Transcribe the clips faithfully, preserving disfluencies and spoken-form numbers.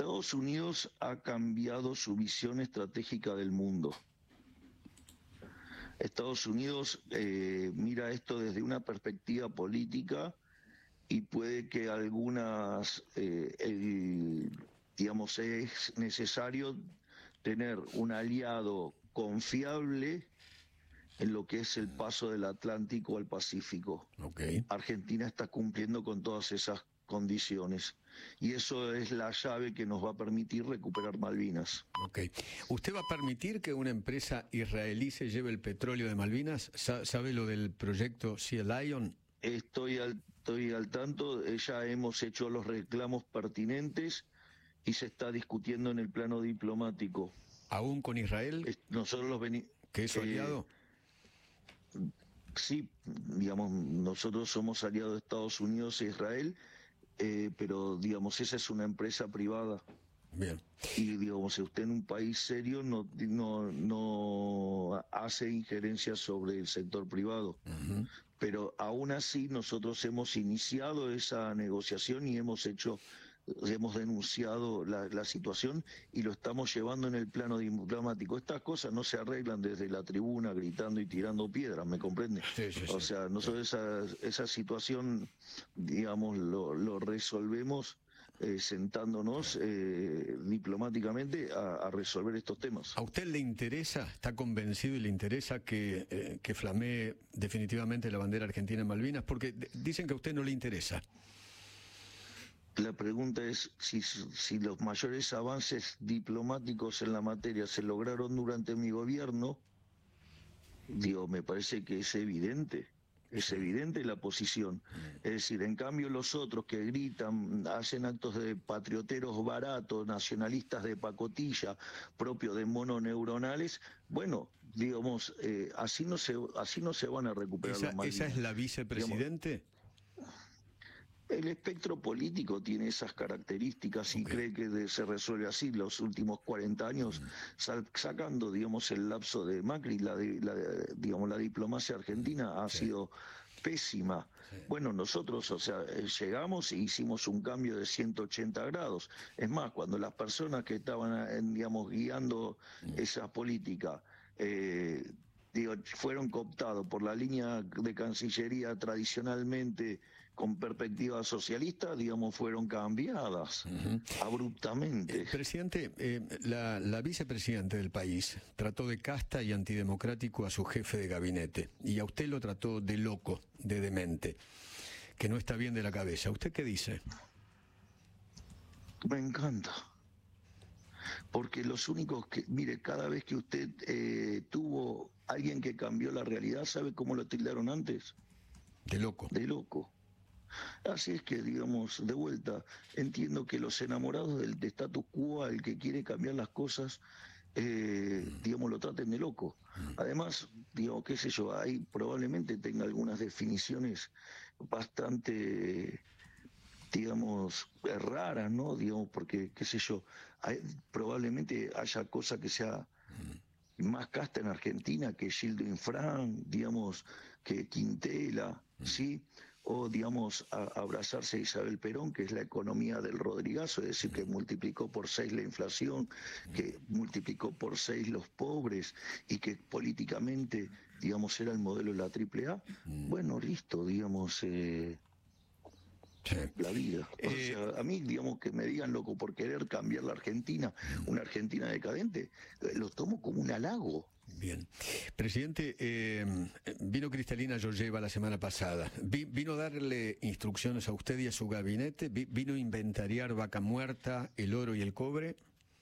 Estados Unidos ha cambiado su visión estratégica del mundo. Estados Unidos eh, mira esto desde una perspectiva política y puede que algunas, eh, el, digamos, es necesario tener un aliado confiable en lo que es el paso del Atlántico al Pacífico. Okay. Argentina está cumpliendo con todas esas condiciones y eso es la llave que nos va a permitir recuperar Malvinas. Okay. ¿Usted va a permitir que una empresa israelí se lleve el petróleo de Malvinas? ¿Sabe lo del proyecto Sea Lion? Estoy al, estoy al tanto, ya hemos hecho los reclamos pertinentes y se está discutiendo en el plano diplomático. ¿Aún con Israel? Nosotros los venimos... ¿Que es su aliado? Eh, sí, digamos, nosotros somos aliados de Estados Unidos e Israel, eh, pero, digamos, esa es una empresa privada. Bien. Y, digamos, usted en un país serio no, no, no hace injerencia sobre el sector privado. Uh-huh. Pero aún así nosotros hemos iniciado esa negociación y hemos hecho, hemos denunciado la, la situación y lo estamos llevando en el plano diplomático. Estas cosas no se arreglan desde la tribuna gritando y tirando piedras, ¿me comprende? Sí, sí, sí. O sea, nosotros esa, esa situación, digamos, lo, lo resolvemos eh, sentándonos eh, diplomáticamente a, a resolver estos temas. ¿A usted le interesa, está convencido y le interesa que, eh, que flamee definitivamente la bandera argentina en Malvinas? Porque dicen que a usted no le interesa. La pregunta es si, si los mayores avances diplomáticos en la materia se lograron durante mi gobierno. Digo, me parece que es evidente, es evidente la posición. Es decir, en cambio los otros que gritan, hacen actos de patrioteros baratos, nacionalistas de pacotilla, propios de mononeuronales, bueno, digamos, eh, así no se así no se van a recuperar ¿Esa, las Malvinas. ¿Esa es la vicepresidente? Digamos, el espectro político tiene esas características y okay. cree que de, se resuelve así. Los últimos cuarenta años, sal, sacando, digamos, el lapso de Macri, la, la, digamos, la diplomacia argentina ha sí. sido pésima. Sí. Bueno, nosotros, o sea, llegamos e hicimos un cambio de ciento ochenta grados. Es más, cuando las personas que estaban, digamos, guiando mm. esa política, eh, digo, fueron cooptados por la línea de Cancillería tradicionalmente con perspectiva socialista, digamos, fueron cambiadas uh-huh. abruptamente. Eh, presidente, eh, la, la vicepresidenta del país trató de casta y antidemocrático a su jefe de gabinete, y a usted lo trató de loco, de demente, que no está bien de la cabeza. ¿Usted qué dice? Me encanta. Porque los únicos que, mire, cada vez que usted eh, tuvo alguien que cambió la realidad, ¿sabe cómo lo tildaron antes? De loco. De loco. Así es que, digamos, de vuelta, entiendo que los enamorados del de status quo, el que quiere cambiar las cosas, eh, mm. digamos, lo traten de loco. Mm. Además, digo, qué sé yo, ahí probablemente tenga algunas definiciones bastante... digamos, raras, ¿no? Digamos, porque, qué sé yo, hay, probablemente haya cosa que sea mm. más casta en Argentina que Gildo Infran, digamos, que Quintela, mm. ¿sí? O, digamos, a, abrazarse a Isabel Perón, que es la economía del Rodrigazo, es decir, mm. que multiplicó por seis la inflación, mm. que multiplicó por seis los pobres y que políticamente, digamos, era el modelo de la triple A. Mm. Bueno, listo, digamos... Eh, Sí. La vida. O eh, sea, a mí, digamos, que me digan loco por querer cambiar la Argentina, una Argentina decadente, lo tomo como un halago. Bien. Presidente, eh, vino Cristalina Georgieva la semana pasada. Vi, ¿Vino a darle instrucciones a usted y a su gabinete? Vi, ¿Vino a inventariar Vaca Muerta, el oro y el cobre?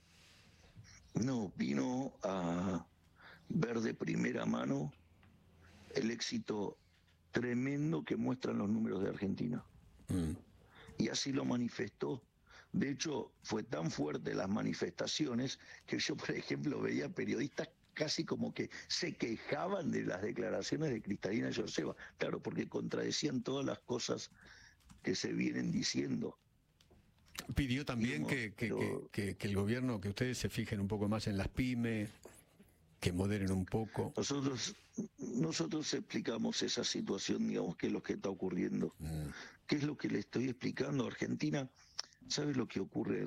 No, vino a ver de primera mano el éxito tremendo que muestran los números de Argentina. Mm. Y así lo manifestó. De hecho, fue tan fuerte las manifestaciones que yo, por ejemplo, veía periodistas casi como que se quejaban de las declaraciones de Cristalina Georgieva. Claro, porque contradecían todas las cosas que se vienen diciendo. Pidió también Digamos, que, que, pero... que, que, que el gobierno, que ustedes se fijen un poco más en las pymes, que moderen un poco. Nosotros nosotros explicamos esa situación, digamos, qué es lo que está ocurriendo. Mm. ¿Qué es lo que le estoy explicando a Argentina? ¿Sabe lo que ocurre?